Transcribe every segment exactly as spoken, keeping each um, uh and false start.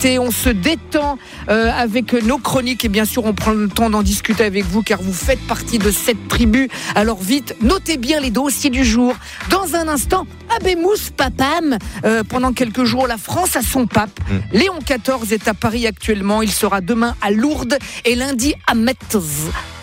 Et on se détend euh, avec nos chroniques et bien sûr on prend le temps d'en discuter avec vous car vous faites partie de cette tribu. Alors vite, notez bien les dossiers du jour. Dans un instant, Abemous Papam. Euh, pendant quelques jours, la France a son pape. Mmh. Léon quatorze est à Paris actuellement. Il sera demain à Lourdes et lundi à Metz. Pourquoi ?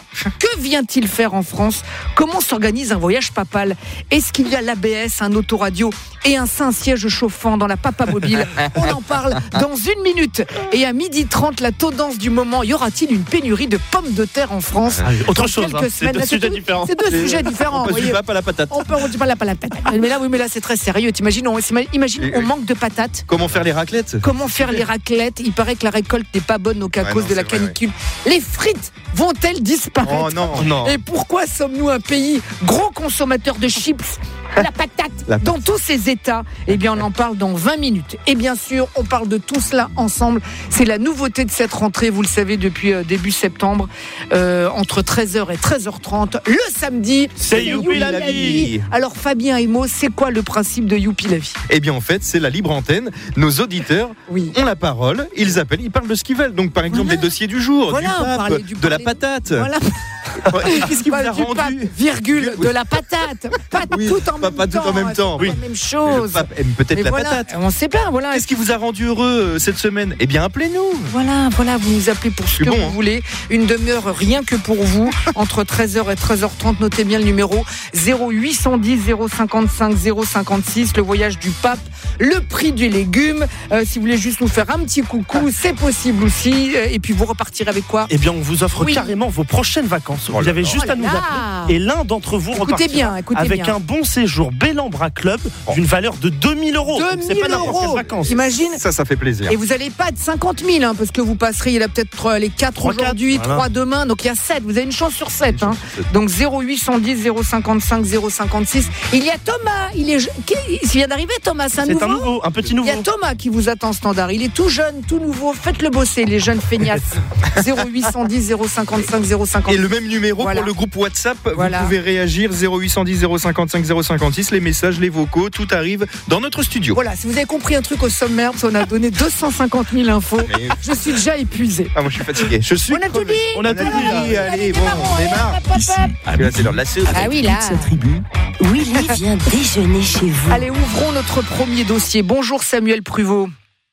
Que vient-il faire en France ? Comment s'organise un voyage papal ? Est-ce qu'il y a l'A B S, un autoradio et un Saint-Siège chauffant dans la Papa Mobile ? On en parle dans une minute. Et à midi trente, la tendance du moment, y aura-t-il une pénurie de pommes de terre en France ? Ah, autre dans chose, hein. C'est deux sujets tout, différents. C'est deux c'est sujets différents. On passe du pape à la patate. On peut du pape à la patate. Mais là, oui, mais là, c'est très sérieux. T'imagines, on, imagine, on manque de patates. Comment faire les raclettes ? Comment faire les raclettes ? Il paraît que la récolte n'est pas bonne donc à ouais, cause non, de la canicule. Vrai, ouais. Les frites vont-elles disparaître ? Oh non, non. Et pourquoi sommes-nous un pays gros consommateur de chips ? La patate, la dans tous ces états, eh bien on en parle dans vingt minutes. Et bien sûr, on parle de tout cela ensemble. C'est la nouveauté de cette rentrée, vous le savez, depuis euh, début septembre, euh, entre treize heures et treize heures trente, le samedi, c'est, c'est Youpi la vie. Alors Fabien et Mo, c'est quoi le principe de Youpi la vie ? Eh bien en fait, c'est la libre antenne. Nos auditeurs oui. ont la parole, ils appellent, ils parlent de ce qu'ils veulent. Donc par exemple, voilà. les dossiers du jour, voilà, du pape, du de la patate. Voilà. Qu'est-ce qui vous a rendu pape, virgule, de la patate. Pas oui, tout en pas, même pas temps. Tout en même temps. C'est oui. la même chose. Le pape aime peut-être mais la voilà, patate. On sait pas, voilà. Qu'est-ce qui vous a rendu heureux cette semaine ? Eh bien, appelez-nous. Voilà, voilà, vous nous appelez pour ce que bon, vous hein. voulez. Une demi-heure rien que pour vous, entre treize heures et treize heures trente. Notez bien le numéro zéro huit cent dix zéro cinquante-cinq zéro cinquante-six. Le voyage du pape, le prix du légume. Euh, si vous voulez juste nous faire un petit coucou, c'est possible aussi. Et puis vous repartirez avec quoi ? Eh bien, on vous offre oui. carrément vos prochaines vacances. Vous oh avez juste oh à nous appeler et l'un d'entre vous écoutez repartira bien, écoutez avec bien. un bon séjour Bellambra Club d'une valeur de deux mille euros. deux mille c'est pas n'importe euros. quelle vacances. Imagine. Ça, ça fait plaisir. Et vous n'allez pas être cinquante mille, hein, parce que vous passerez, il y a peut-être les quatre aujourd'hui, voilà. trois demain, donc il y a sept. Vous avez une chance sur sept. Hein. Donc zéro huit cent dix zéro cinquante-cinq zéro cinquante-six. Il y a Thomas. Il est, il vient d'arriver, Thomas. C'est un c'est nouveau. un nouveau, un petit nouveau. Il y a Thomas qui vous attend standard. Il est tout jeune, tout nouveau. Faites-le bosser, les jeunes feignasses. zéro huit cent dix zéro cinquante-cinq zéro cinquante-six. Et le même numéro voilà. pour le groupe WhatsApp. Voilà. Vous pouvez réagir zéro huit cent dix zéro cinquante-cinq zéro cinquante-six. Les messages, les vocaux, tout arrive dans notre studio. Voilà, si vous avez compris un truc au sommaire, parce qu'on a donné deux cent cinquante mille infos, mais... je suis déjà épuisé. Ah, moi je suis fatigué. Je suis on a tout dit. On a tout dit. Allez, bon, on démarre. Ici, ah, là, c'est l'heure de la séance. Ah oui, là. Sa tribu, Willy vient déjeuner chez vous. Allez, ouvrons notre premier dossier. Bonjour Samuel Pruvot.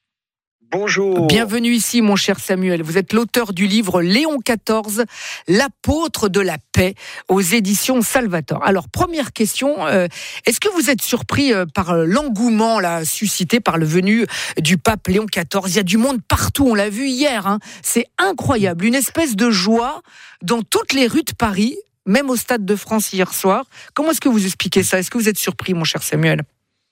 Bonjour. Bienvenue ici, mon cher Samuel. Vous êtes l'auteur du livre Léon quatorze, l'apôtre de la paix, aux éditions Salvator. Alors, première question, euh, est-ce que vous êtes surpris euh, par l'engouement là, suscité par le venu du pape Léon quatorze ? Il y a du monde partout, on l'a vu hier. Hein. C'est incroyable, une espèce de joie dans toutes les rues de Paris, même au Stade de France hier soir. Comment est-ce que vous expliquez ça ? Est-ce que vous êtes surpris, mon cher Samuel ?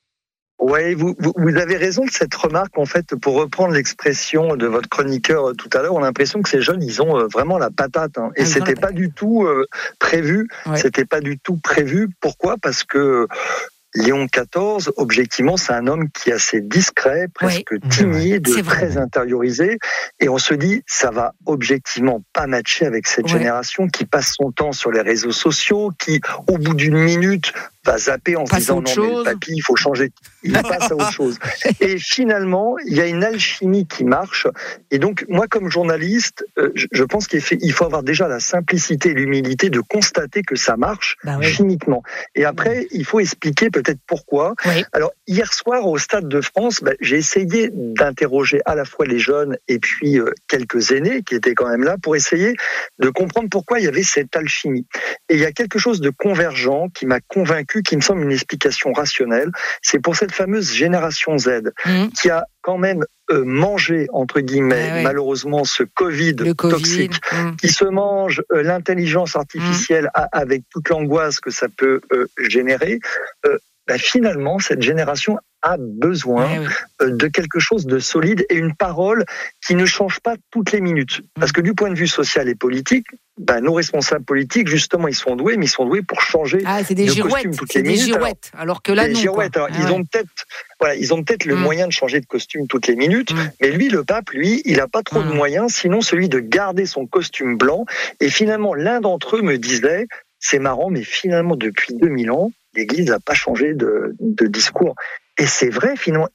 Oui, vous, vous, vous avez raison de cette remarque. En fait, pour reprendre l'expression de votre chroniqueur tout à l'heure, on a l'impression que ces jeunes, ils ont vraiment la patate. Hein. Et ah, c'était pas du tout euh, prévu. Ouais. C'était pas du tout prévu. Pourquoi ? Parce que Léon quatorze, objectivement, c'est un homme qui est assez discret, presque oui. timide, c'est très vrai. intériorisé. Et on se dit, ça va objectivement pas matcher avec cette ouais. génération qui passe son temps sur les réseaux sociaux, qui, au bout d'une minute, va zapper en se disant non mais le papy il faut changer, il passe à autre chose. Et finalement il y a une alchimie qui marche. Et donc moi comme journaliste, euh, je pense qu'il il faut avoir déjà la simplicité et l'humilité de constater que ça marche bah oui. chimiquement. Et après oui. il faut expliquer peut-être pourquoi. Oui. Alors hier soir au Stade de France, bah, j'ai essayé d'interroger à la fois les jeunes et puis euh, quelques aînés qui étaient quand même là pour essayer de comprendre pourquoi il y avait cette alchimie. Et il y a quelque chose de convergent qui m'a convaincu, qui me semble une explication rationnelle. C'est pour cette fameuse génération Z mmh. qui a quand même euh, mangé, entre guillemets, ah oui. malheureusement, ce Covid, Le COVID toxique, mmh. qui se mange euh, l'intelligence artificielle mmh. à, avec toute l'angoisse que ça peut euh, générer. Euh, bah, finalement, cette génération a besoin eh oui. euh, de quelque chose de solide et une parole qui ne change pas toutes les minutes. Mmh. Parce que du point de vue social et politique, ben, nos responsables politiques, justement, ils sont doués, mais ils sont doués pour changer ah, c'est des de girouettes, costume toutes c'est les des minutes. Girouettes, alors, alors que là, des non. Girouettes, alors, ah, ils, ouais. ont peut-être, voilà, ils ont peut-être le mmh. moyen de changer de costume toutes les minutes, mmh. mais lui, le pape, lui, il n'a pas trop mmh. de moyens, sinon celui de garder son costume blanc. Et finalement, l'un d'entre eux me disait, c'est marrant, mais finalement, depuis deux mille ans, l'Église n'a pas changé de, de discours. Et c'est vrai, finalement.